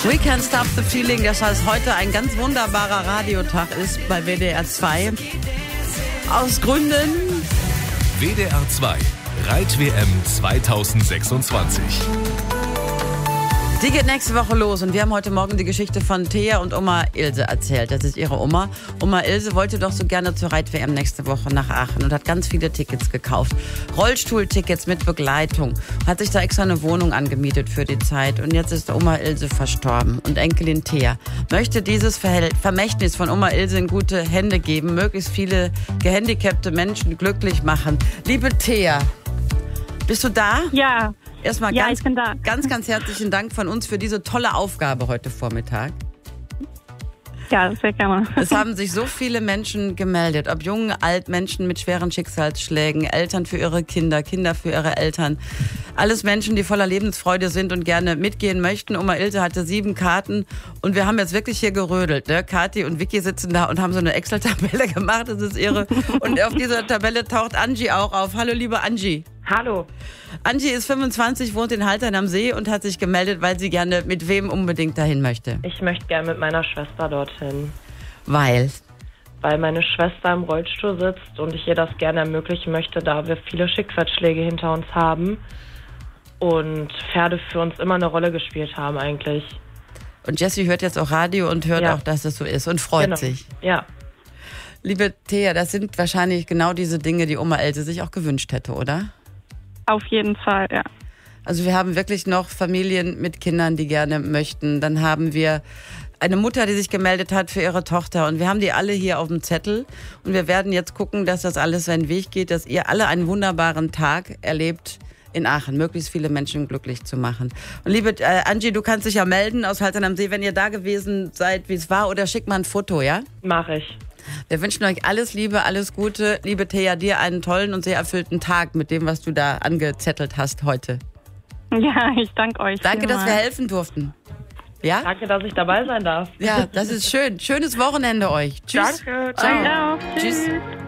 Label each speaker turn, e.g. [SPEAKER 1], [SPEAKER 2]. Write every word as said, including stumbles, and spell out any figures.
[SPEAKER 1] We Can't Stop the Feeling, das heißt heute ein ganz wunderbarer Radiotag ist bei W D R zwei. Aus Gründen
[SPEAKER 2] W D R zwei Reit-W M zweitausendsechsundzwanzig.
[SPEAKER 1] Die geht nächste Woche los und wir haben heute Morgen die Geschichte von Thea und Oma Ilse erzählt. Das ist ihre Oma. Oma Ilse wollte doch so gerne zur Reit-W M nächste Woche nach Aachen und hat ganz viele Tickets gekauft. Rollstuhltickets mit Begleitung. Hat sich da extra eine Wohnung angemietet für die Zeit. Und jetzt ist Oma Ilse verstorben und Enkelin Thea möchte dieses Vermächtnis von Oma Ilse in gute Hände geben, möglichst viele gehandicapte Menschen glücklich machen. Liebe Thea, bist du da?
[SPEAKER 3] Ja.
[SPEAKER 1] Erstmal
[SPEAKER 3] ja,
[SPEAKER 1] ganz,
[SPEAKER 3] ich bin da.
[SPEAKER 1] ganz, ganz herzlichen Dank von uns für diese tolle Aufgabe heute Vormittag.
[SPEAKER 3] Ja, sehr gerne.
[SPEAKER 1] Es haben sich so viele Menschen gemeldet, ob jungen, alt, Menschen mit schweren Schicksalsschlägen, Eltern für ihre Kinder, Kinder für ihre Eltern. Alles Menschen, die voller Lebensfreude sind und gerne mitgehen möchten. Oma Ilse hatte sieben Karten und wir haben jetzt wirklich hier gerödelt. Ne? Kathi und Vicky sitzen da und haben so eine Excel-Tabelle gemacht, das ist irre. Und auf dieser Tabelle taucht Angie auch auf. Hallo, liebe Angie.
[SPEAKER 4] Hallo.
[SPEAKER 1] Angie ist fünfundzwanzig, wohnt in Haltern am See und hat sich gemeldet, weil sie gerne mit wem unbedingt dahin möchte.
[SPEAKER 4] Ich möchte gerne mit meiner Schwester dorthin.
[SPEAKER 1] Weil?
[SPEAKER 4] Weil meine Schwester im Rollstuhl sitzt und ich ihr das gerne ermöglichen möchte, da wir viele Schicksalsschläge hinter uns haben und Pferde für uns immer eine Rolle gespielt haben eigentlich.
[SPEAKER 1] Und Jessie hört jetzt auch Radio und hört
[SPEAKER 4] ja.
[SPEAKER 1] auch, dass es so ist und freut
[SPEAKER 4] genau.
[SPEAKER 1] sich.
[SPEAKER 4] Ja.
[SPEAKER 1] Liebe Thea, das sind wahrscheinlich genau diese Dinge, die Oma Ilse sich auch gewünscht hätte, oder?
[SPEAKER 3] Auf jeden Fall, ja.
[SPEAKER 1] Also wir haben wirklich noch Familien mit Kindern, die gerne möchten. Dann haben wir eine Mutter, die sich gemeldet hat für ihre Tochter. Und wir haben die alle hier auf dem Zettel. Und wir werden jetzt gucken, dass das alles seinen Weg geht, dass ihr alle einen wunderbaren Tag erlebt in Aachen, möglichst viele Menschen glücklich zu machen. Und liebe äh, Angie, du kannst dich ja melden aus Haltern am See, wenn ihr da gewesen seid, wie es war. Oder schick mal ein Foto, ja?
[SPEAKER 4] Mach ich.
[SPEAKER 1] Wir wünschen euch alles Liebe, alles Gute. Liebe Thea, dir einen tollen und sehr erfüllten Tag mit dem, was du da angezettelt hast heute.
[SPEAKER 3] Ja, ich danke euch.
[SPEAKER 1] Danke, dass
[SPEAKER 3] vielmals.
[SPEAKER 1] wir helfen durften. Ja?
[SPEAKER 4] Danke, dass ich dabei sein darf.
[SPEAKER 1] Ja, das ist schön. Schönes Wochenende euch. Tschüss.
[SPEAKER 4] Danke.
[SPEAKER 1] Ciao.
[SPEAKER 3] Ciao.
[SPEAKER 1] Tschüss.
[SPEAKER 3] Tschüss.